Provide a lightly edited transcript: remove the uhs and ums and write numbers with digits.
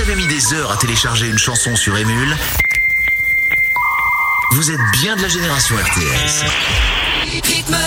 avez mis des heures à télécharger une chanson sur Emule, vous êtes bien de la génération RTS. Rythme